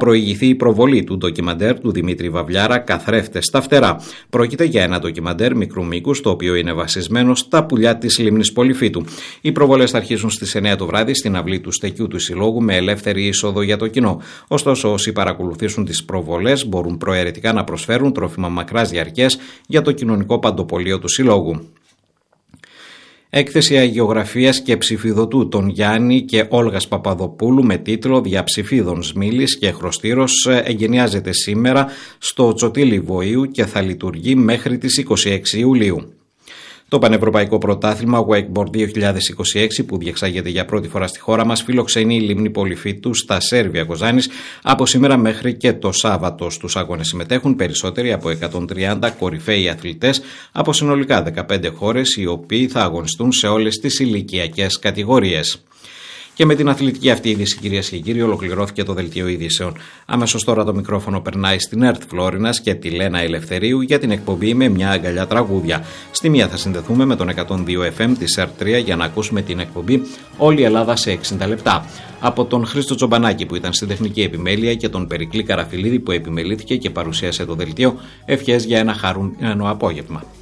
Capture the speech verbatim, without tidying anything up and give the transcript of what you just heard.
προηγηθεί η προβολή του ντοκιμαντέρ του Δημήτρη Βαβλιάρα «Καθρέφτες στα φτερά». Πρόκειται για ένα ντοκιμαντέρ μικρού μήκους, το οποίο είναι βασισμένο στα πουλιά της λίμνης Πολυφίτου. Οι προβολές θα αρχίσουν στις εννιά το βράδυ στην αυλή του στεκιού του Συλλόγου με ελεύθερη είσοδο για το κοινό. Ωστόσο, όσοι παρακολουθήσουν τις προβολές μπορούν προαιρετικά να προσφέρουν τρόφιμα μακράς διαρκείας για το κοινωνικό παντοπολείο του Συλλόγου. Έκθεση αγιογραφίας και ψηφιδωτού των Γιάννη και Όλγας Παπαδοπούλου με τίτλο «Διαψηφίδων Σμίλης και Χρωστήρος» εγκαινιάζεται σήμερα στο Τσοτήλι Βοήου και θα λειτουργεί μέχρι τις είκοσι έξι Ιουλίου. Το Πανευρωπαϊκό Πρωτάθλημα Wakeboard δύο χιλιάδες είκοσι έξι, που διεξάγεται για πρώτη φορά στη χώρα μας, φιλοξενεί η λίμνη Πολυφίτου στα Σέρβια Κοζάνης από σήμερα μέχρι και το Σάββατο. Στους αγώνες συμμετέχουν περισσότεροι από εκατόν τριάντα κορυφαίοι αθλητές από συνολικά δεκαπέντε χώρες, οι οποίοι θα αγωνιστούν σε όλες τις ηλικιακές κατηγορίες. Και με την αθλητική αυτή είδηση, κυρίες και κύριοι, ολοκληρώθηκε το δελτίο ειδήσεων. Αμέσως τώρα το μικρόφωνο περνάει στην ΕΡΤ Φλόρινας και τη Λένα Ελευθερίου για την εκπομπή με μια αγκαλιά τραγούδια. Στη μία θα συνδεθούμε με τον εκατόν δύο εφ εμ της ΕΡΤ τρία για να ακούσουμε την εκπομπή «Όλη η Ελλάδα σε εξήντα λεπτά». Από τον Χρήστο Τσομπανάκη που ήταν στη τεχνική επιμέλεια και τον Περικλή Καραφιλίδη που επιμελήθηκε και παρουσίασε το δελτίο, ευχές για ένα χαρούμενο απόγευμα.